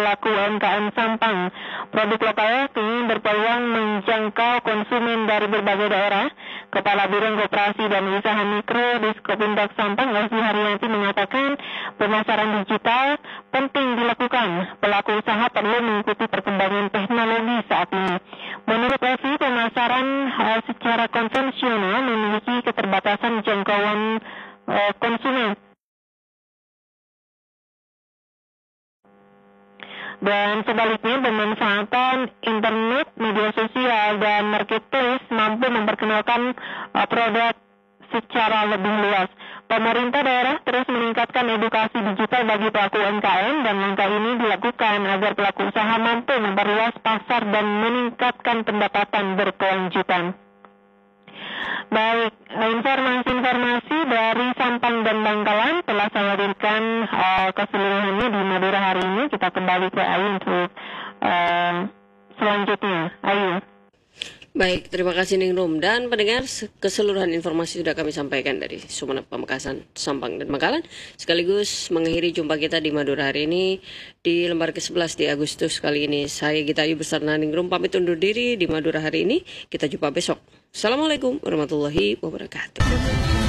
pelaku UMKM Sampang. Produk lokal kini berpeluang menjangkau konsumen dari berbagai daerah. Kepala Bidang Koperasi dan Usaha Mikro Diskopindak Sampang, Leslie Haryanti, mengatakan pemasaran digital penting dilakukan. Pelaku usaha perlu mengikuti perkembangan teknologi saat ini. Menurut Leslie, pemasaran secara konvensional memiliki keterbatasan jangkauan konsumen. Dan sebaliknya, pemanfaatan internet, media sosial, dan marketplace mampu memperkenalkan produk secara lebih luas. Pemerintah daerah terus meningkatkan edukasi digital bagi pelaku UMKM, dan langkah ini dilakukan agar pelaku usaha mampu memperluas pasar dan meningkatkan pendapatan berkelanjutan. Baik, informasi-informasi dari Sampang dan Bangkalan telah saya hadirkan keseluruhannya di Madura hari ini. Kita kembali ke Ayu untuk selanjutnya. Ayu. Baik, terima kasih Ningrum. Dan pendengar, keseluruhan informasi sudah kami sampaikan dari Sumeneb, Pamekasan, Sampang, dan Bangkalan. Sekaligus mengakhiri jumpa kita di Madura hari ini di lembar ke-11 di Agustus kali ini. Saya Gita Ayu bersama Ningrum pamit undur diri di Madura hari ini. Kita jumpa besok. Assalamualaikum warahmatullahi wabarakatuh.